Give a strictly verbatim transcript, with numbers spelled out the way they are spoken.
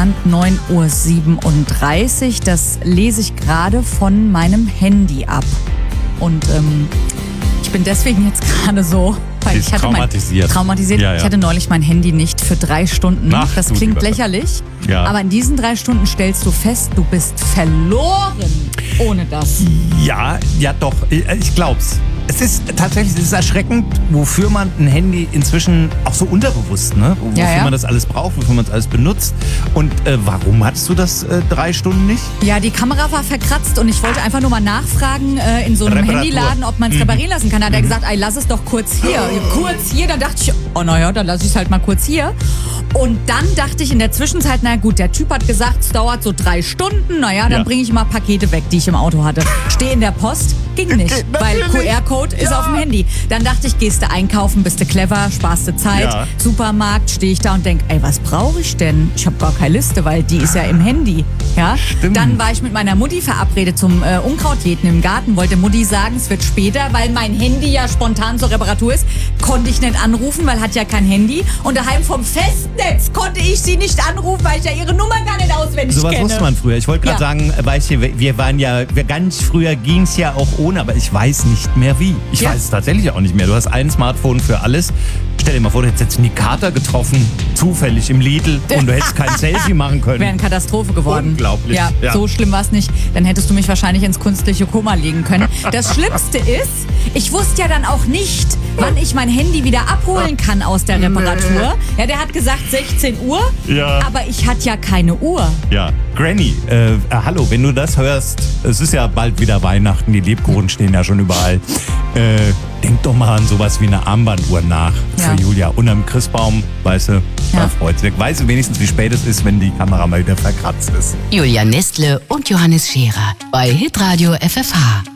Stand neun Uhr siebenunddreißig. Das lese ich gerade von meinem Handy ab. Und ähm, ich bin deswegen jetzt gerade so... Weil ich hatte traumatisiert. Mein, traumatisiert. Ja, ja. Ich hatte neulich mein Handy nicht für drei Stunden. Ach, das du klingt lieber lächerlich. Ja. Aber in diesen drei Stunden stellst du fest, du bist verloren ohne das. Ja, ja doch, ich glaub's. Es ist tatsächlich, es ist erschreckend, wofür man ein Handy inzwischen auch so unterbewusst, ne? Wofür Ja, ja. man das alles braucht, wofür man es alles benutzt. Und äh, warum hattest du das äh, drei Stunden nicht? Ja, die Kamera war verkratzt und ich wollte einfach nur mal nachfragen äh, in so einem Reparatur. Handyladen, ob man es Mhm. reparieren lassen kann. Da hat er gesagt, ey, lass es doch kurz hier. Kurz hier, dann dachte ich, oh naja, dann lasse ich es halt mal kurz hier. Und dann dachte ich in der Zwischenzeit, na gut, der Typ hat gesagt, es dauert so drei Stunden. Naja, dann Ja. bringe ich mal Pakete weg, die ich im Auto hatte. Stehe in der Post, ging nicht, Geht weil Q natürlich. R-Code ist Ja. auf dem Handy. Dann dachte ich, gehst du einkaufen, bist du clever, sparst du Zeit. Ja. Supermarkt, stehe ich da und denke, ey, was brauche ich denn? Ich habe gar keine Liste, weil die ist ja im Handy. Ja? Stimmt. Dann war ich mit meiner Mutti verabredet zum äh, Unkrautjäten im Garten. Wollte Mutti sagen, es wird später, weil mein Handy ja spontan zur Reparatur ist. Konnte ich nicht anrufen, weil hat ja kein Handy. Und daheim vom Festnetz konnte ich sie nicht anrufen, weil ich ja ihre Nummer gar nicht auswendig Sowas kenne. wusste man früher. Ich wollte gerade Ja. sagen, weißt du, wir waren ja, wir ganz früher ging es ja auch ohne, aber ich weiß nicht mehr wie. Ich Ja. weiß es tatsächlich auch nicht mehr. Du hast ein Smartphone für alles. Stell dir mal vor, du hättest jetzt einen Kater getroffen, zufällig im Lidl, und du hättest kein Selfie machen können. Wäre eine Katastrophe geworden. Unglaublich. Ja, Ja. so schlimm war es nicht. Dann hättest du mich wahrscheinlich ins künstliche Koma legen können. Das Schlimmste ist, ich wusste ja dann auch nicht, wann ich mein Handy wieder abholen kann aus der Reparatur. Ja, der hat gesagt sechzehn Uhr, Ja. aber ich hatte ja keine Uhr. Ja, Granny, äh, äh, hallo, wenn du das hörst, es ist ja bald wieder Weihnachten, die Lebkuchen stehen ja schon überall. Äh, denk doch mal an sowas wie eine Armbanduhr nach Ja. für Julia. Und am Christbaum, weißt du, da Ja. freut sie. Weißt du wenigstens, wie spät es ist, wenn die Kamera mal wieder verkratzt ist. Julia Nestle und Johannes Scherer bei Hitradio F F H.